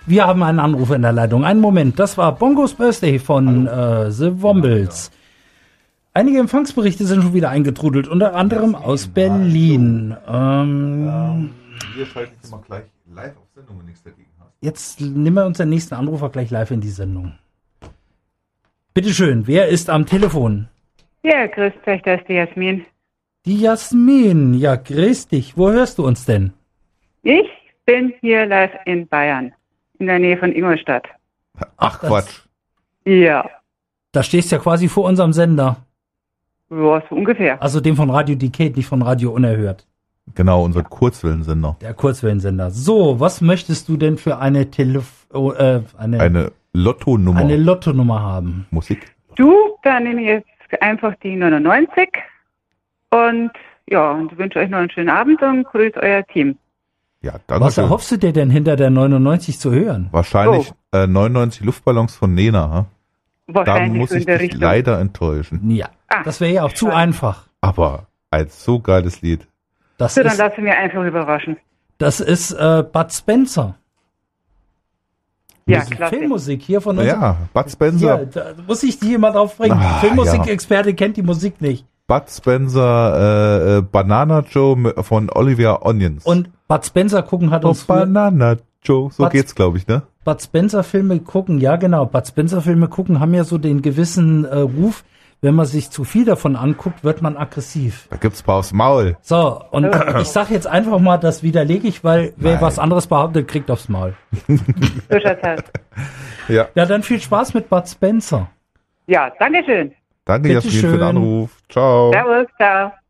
Wir haben einen Anruf in der Leitung. Einen Moment, das war Bongos Birthday von The Wombles. Einige Empfangsberichte sind schon wieder eingetrudelt, unter anderem aus Berlin. Wir schalten jetzt mal gleich live auf Sendung, wenn nichts dagegen hast. Jetzt nehmen wir unseren nächsten Anrufer gleich live in die Sendung. Bitteschön, wer ist am Telefon? Ja, grüß euch, das ist die Jasmin. Die Jasmin, ja, grüß dich. Wo hörst du uns denn? Ich bin hier live in Bayern, in der Nähe von Ingolstadt. Ach Quatsch. Ja, Da stehst du ja quasi vor unserem Sender. ja, so ungefähr. Also dem von Radio Decade, nicht von Radio Unerhört. Genau, unser Kurzwellensender. Der Kurzwellensender. So, was möchtest du denn für eine Eine Lottonummer. eine Lottonummer haben? Musik. Du, dann nehme ich jetzt einfach die 99 und ja, und wünsche euch noch einen schönen Abend und grüßt euer Team. Ja, danke. Was erhoffst du dir denn hinter der 99 zu hören? Wahrscheinlich 99 Luftballons von Nena. Ha? Da Wahrscheinlich muss so in ich der dich Richtung. leider enttäuschen. Ja, das wäre ja auch zu schade. einfach. Aber ein so geiles Lied. Das So, dann ist, lasse ich mich einfach überraschen. das ist Bud Spencer. Ja, Das ist klasse. Filmmusik hier von uns. Ja, Bud Spencer. Ja, da muss ich die mal drauf bringen. Ah, Filmmusikexperte kennt die Musik nicht. Bud Spencer, Banana Joe von Olivia Onions. Und Bud Spencer gucken hat oh, uns früher, Banana Joe. So Bud- geht's, glaube ich, ne? Bud Spencer Filme gucken, ja genau, Bud Spencer Filme gucken haben ja so den gewissen Ruf, wenn man sich zu viel davon anguckt, wird man aggressiv. Da gibt's ein paar aufs Maul. So, und ich sag jetzt einfach mal, das widerlege ich, weil wer Nein. was anderes behauptet, kriegt aufs Maul. So schaut's aus. Ja, Ja, dann viel Spaß mit Bud Spencer. Ja, danke schön. danke Bitte Jasmin für schön. den Anruf. Ciao. Servus, ciao.